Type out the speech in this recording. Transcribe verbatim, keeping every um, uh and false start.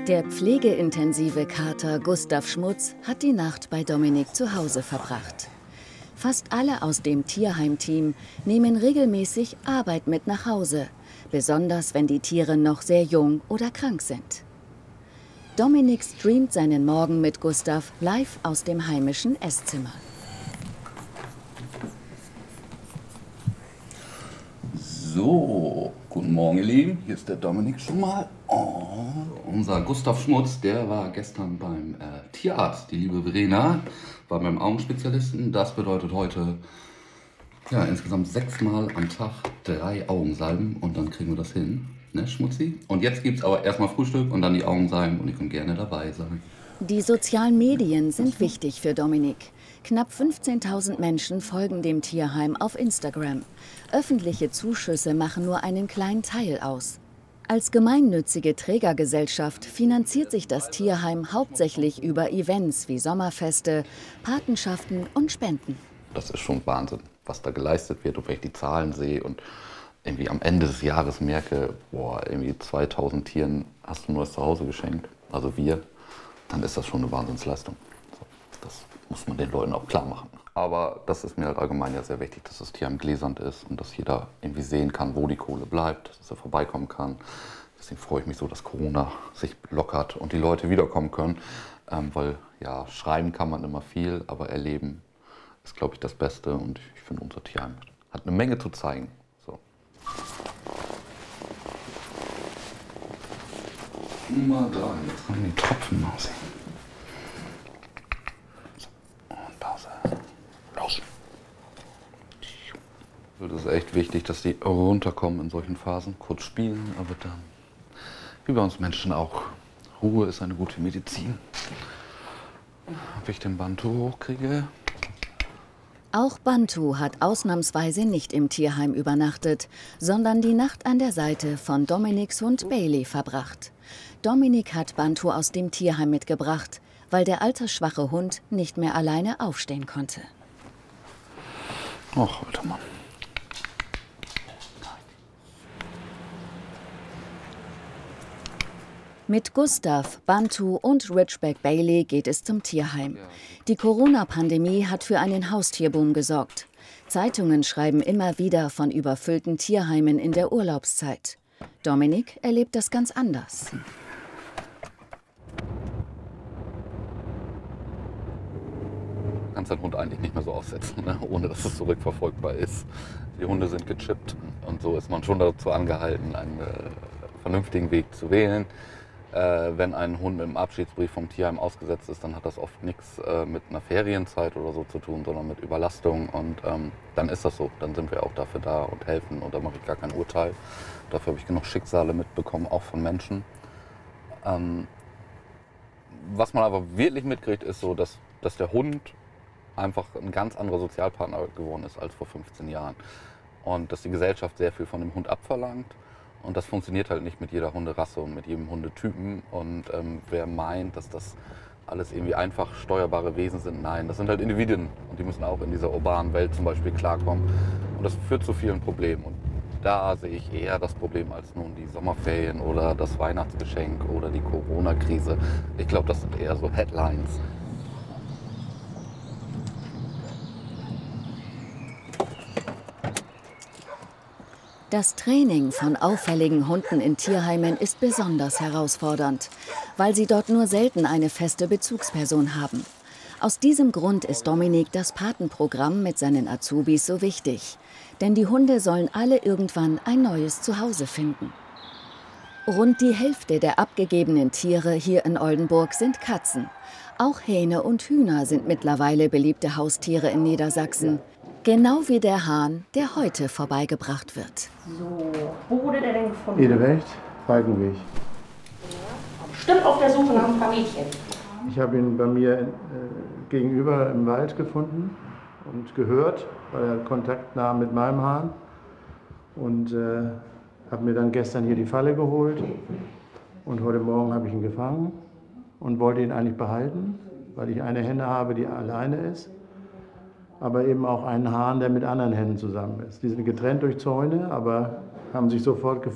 Der pflegeintensive Kater Gustav Schmutz hat die Nacht bei Dominik zu Hause verbracht. Fast alle aus dem Tierheimteam nehmen regelmäßig Arbeit mit nach Hause, besonders wenn die Tiere noch sehr jung oder krank sind. Dominik streamt seinen Morgen mit Gustav live aus dem heimischen Esszimmer. So, guten Morgen ihr Lieben, hier ist der Dominik schon mal. Oh, unser Gustav Schmutz, der war gestern beim äh, Tierarzt. Die liebe Verena war beim Augenspezialisten. Das bedeutet heute ja, insgesamt sechsmal am Tag drei Augensalben und dann kriegen wir das hin, ne Schmutzi? Und jetzt gibt es aber erstmal Frühstück und dann die Augensalben und ihr könnt gerne dabei sein. Die sozialen Medien sind wichtig für Dominik. Knapp fünfzehntausend Menschen folgen dem Tierheim auf Instagram. Öffentliche Zuschüsse machen nur einen kleinen Teil aus. Als gemeinnützige Trägergesellschaft finanziert sich das Tierheim hauptsächlich über Events wie Sommerfeste, Patenschaften und Spenden. Das ist schon Wahnsinn, was da geleistet wird und wenn ich die Zahlen sehe und irgendwie am Ende des Jahres merke, boah, irgendwie zweitausend Tieren hast du nur das Zuhause geschenkt, also wir, dann ist das schon eine Wahnsinnsleistung. Das muss man den Leuten auch klar machen. Aber das ist mir halt allgemein ja sehr wichtig, dass das Tierheim gläsernd ist und dass jeder irgendwie sehen kann, wo die Kohle bleibt, dass er vorbeikommen kann. Deswegen freue ich mich so, dass Corona sich lockert und die Leute wiederkommen können. Ähm, weil ja, schreiben kann man immer viel, aber erleben ist, glaube ich, das Beste. Und ich finde, unser Tierheim hat eine Menge zu zeigen. So. Nummer drei. Jetzt kommen die Tropfen aus. Es ist echt wichtig, dass die runterkommen in solchen Phasen, kurz spielen, aber dann, wie bei uns Menschen auch, Ruhe ist eine gute Medizin. Ob ich den Bantu hochkriege? Auch Bantu hat ausnahmsweise nicht im Tierheim übernachtet, sondern die Nacht an der Seite von Dominiks Hund Bailey verbracht. Dominik hat Bantu aus dem Tierheim mitgebracht, weil der altersschwache Hund nicht mehr alleine aufstehen konnte. Ach, alter Mann. Mit Gustav, Bantu und Ridgeback Bailey geht es zum Tierheim. Die Corona-Pandemie hat für einen Haustierboom gesorgt. Zeitungen schreiben immer wieder von überfüllten Tierheimen in der Urlaubszeit. Dominik erlebt das ganz anders. Du kannst deinen Hund eigentlich nicht mehr so aussetzen, ne? Ohne dass es zurückverfolgbar ist. Die Hunde sind gechippt und so ist man schon dazu angehalten, einen äh, vernünftigen Weg zu wählen. Äh, wenn ein Hund mit dem Abschiedsbrief vom Tierheim ausgesetzt ist, dann hat das oft nichts äh, mit einer Ferienzeit oder so zu tun, sondern mit Überlastung. Und ähm, dann ist das so. Dann sind wir auch dafür da und helfen. Und da mache ich gar kein Urteil. Dafür habe ich genug Schicksale mitbekommen, auch von Menschen. Ähm, was man aber wirklich mitkriegt, ist so, dass, dass der Hund einfach ein ganz anderer Sozialpartner geworden ist als vor fünfzehn Jahren. Und dass die Gesellschaft sehr viel von dem Hund abverlangt. Und das funktioniert halt nicht mit jeder Hunderasse und mit jedem Hundetypen. Und ähm, wer meint, dass das alles irgendwie einfach steuerbare Wesen sind, nein, das sind halt Individuen. Und die müssen auch in dieser urbanen Welt zum Beispiel klarkommen. Und das führt zu vielen Problemen. Und da sehe ich eher das Problem als nun die Sommerferien oder das Weihnachtsgeschenk oder die Corona-Krise. Ich glaube, das sind eher so Headlines. Das Training von auffälligen Hunden in Tierheimen ist besonders herausfordernd, weil sie dort nur selten eine feste Bezugsperson haben. Aus diesem Grund ist Dominik das Patenprogramm mit seinen Azubis so wichtig. Denn die Hunde sollen alle irgendwann ein neues Zuhause finden. Rund die Hälfte der abgegebenen Tiere hier in Oldenburg sind Katzen. Auch Hähne und Hühner sind mittlerweile beliebte Haustiere in Niedersachsen. Genau wie der Hahn, der heute vorbeigebracht wird. So, wo wurde der denn gefunden? Edewecht, Falkenweg. Bestimmt auf der Suche nach ein paar Mädchen. Ich habe ihn bei mir äh, gegenüber im Wald gefunden und gehört, weil er Kontakt nahm mit meinem Hahn. Und äh, habe mir dann gestern hier die Falle geholt. Und heute Morgen habe ich ihn gefangen und wollte ihn eigentlich behalten, weil ich eine Henne habe, die alleine ist. Aber eben auch einen Hahn, der mit anderen Hennen zusammen ist. Die sind getrennt durch Zäune, aber haben sich sofort